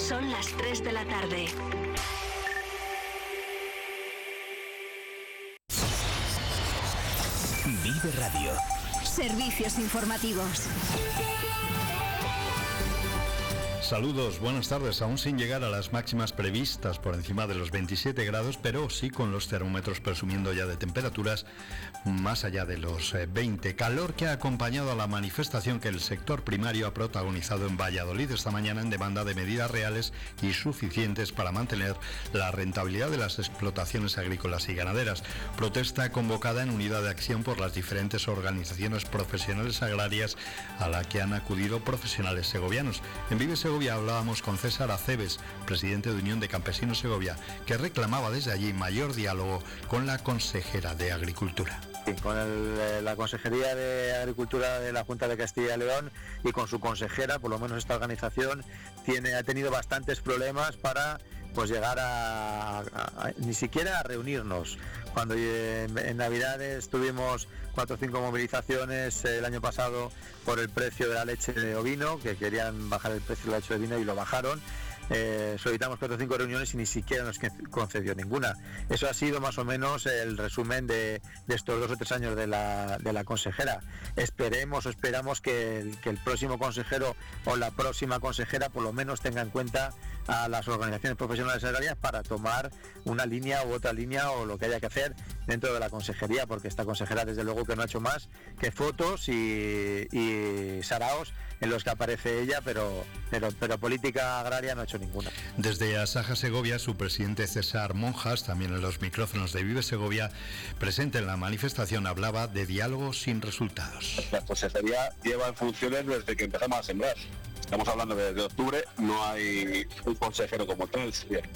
Son las 3 de la tarde. Vive Radio. Servicios informativos. Saludos, buenas tardes. Aún sin llegar a las máximas previstas por encima de los 27 grados, pero sí con los termómetros presumiendo ya de temperaturas más allá de los 20. Calor que ha acompañado a la manifestación que el sector primario ha protagonizado en Valladolid esta mañana en demanda de medidas reales y suficientes para mantener la rentabilidad de las explotaciones agrícolas y ganaderas. Protesta convocada en unidad de acción por las diferentes organizaciones profesionales agrarias a la que han acudido profesionales segovianos. En Vive Segovia hablábamos con César Aceves, presidente de Unión de Campesinos Segovia, que reclamaba desde allí mayor diálogo con la consejera de Agricultura. Con la Consejería de Agricultura de la Junta de Castilla y León y con su consejera, por lo menos esta organización ha tenido bastantes problemas para llegar a ni siquiera a reunirnos. Cuando en Navidades tuvimos 4 o 5 movilizaciones el año pasado por el precio de la leche de ovino, que querían bajar el precio de la leche de ovino y lo bajaron. Solicitamos 4 o 5 reuniones y ni siquiera nos concedió ninguna. Eso ha sido más o menos el resumen de estos 2 o 3 años de la consejera. Esperamos que el próximo consejero o la próxima consejera por lo menos tenga en cuenta a las organizaciones profesionales agrarias para tomar una línea u otra línea o lo que haya que hacer dentro de la consejería, porque esta consejera desde luego que no ha hecho más que fotos y saraos en los que aparece ella, pero política agraria no ha hecho ninguna. Desde Asaja Segovia, su presidente César Monjas, también en los micrófonos de Vive Segovia, presente en la manifestación, hablaba de diálogo sin resultados. La consejería lleva en funciones desde que empezamos a sembrar. Estamos hablando de octubre, no hay un consejero como tal,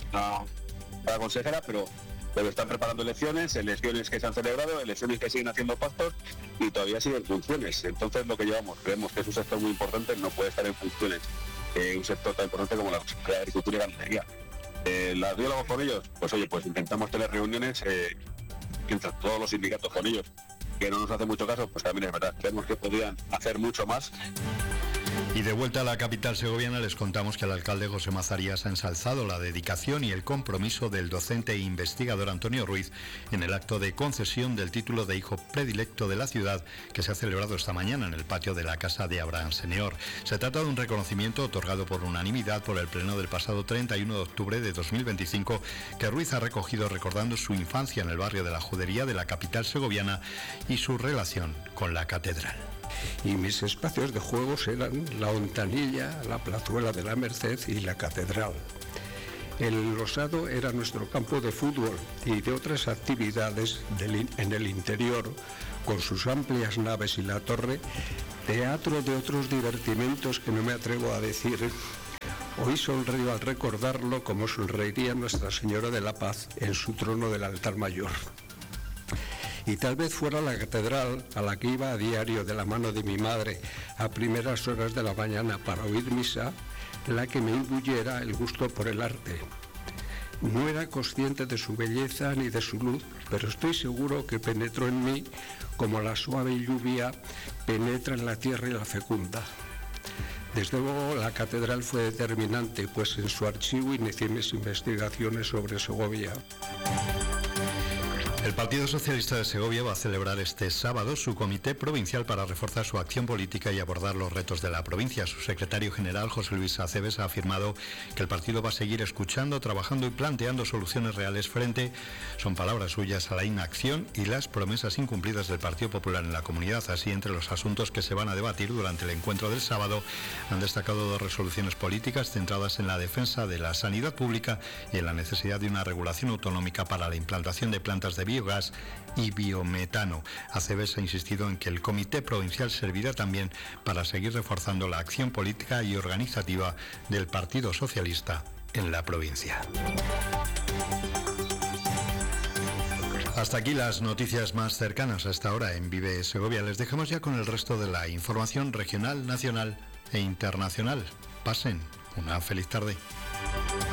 la consejera, pero están preparando elecciones que se han celebrado, elecciones que siguen haciendo pactos y todavía siguen funciones. Entonces lo que creemos que es un sector muy importante, no puede estar en funciones. Un sector tan importante como la agricultura y ganadería. ¿Los diálogos con ellos? Pues intentamos tener reuniones entre todos los sindicatos con ellos, que no nos hace mucho caso, pues también es verdad. Creemos que podrían hacer mucho más. Y de vuelta a la capital segoviana les contamos que el alcalde José Mazarías ha ensalzado la dedicación y el compromiso del docente e investigador Antonio Ruiz en el acto de concesión del título de hijo predilecto de la ciudad que se ha celebrado esta mañana en el patio de la Casa de Abraham Senior. Se trata de un reconocimiento otorgado por unanimidad por el pleno del pasado 31 de octubre de 2025 que Ruiz ha recogido recordando su infancia en el barrio de la Judería de la capital segoviana y su relación con la catedral. Y mis espacios de juegos eran la Hontanilla, la Plazuela de la Merced y la Catedral. El Losado era nuestro campo de fútbol y de otras actividades en el interior, con sus amplias naves y la torre, teatro de otros divertimentos que no me atrevo a decir. Hoy sonrío al recordarlo como sonreiría Nuestra Señora de la Paz en su trono del altar mayor. Y tal vez fuera la catedral a la que iba a diario de la mano de mi madre a primeras horas de la mañana para oír misa, la que me imbuyera el gusto por el arte. No era consciente de su belleza ni de su luz, pero estoy seguro que penetró en mí como la suave lluvia penetra en la tierra y la fecunda. Desde luego la catedral fue determinante, pues en su archivo inicié mis investigaciones sobre Segovia. El Partido Socialista de Segovia va a celebrar este sábado su comité provincial para reforzar su acción política y abordar los retos de la provincia. Su secretario general, José Luis Aceves, ha afirmado que el partido va a seguir escuchando, trabajando y planteando soluciones reales frente, son palabras suyas, a la inacción y las promesas incumplidas del Partido Popular en la comunidad. Así, entre los asuntos que se van a debatir durante el encuentro del sábado, han destacado 2 resoluciones políticas centradas en la defensa de la sanidad pública y en la necesidad de una regulación autonómica para la implantación de plantas de biogás y biometano. Aceves ha insistido en que el Comité Provincial servirá también para seguir reforzando la acción política y organizativa del Partido Socialista en la provincia. Hasta aquí las noticias más cercanas a esta hora en Vive Segovia. Les dejamos ya con el resto de la información regional, nacional e internacional. Pasen una feliz tarde.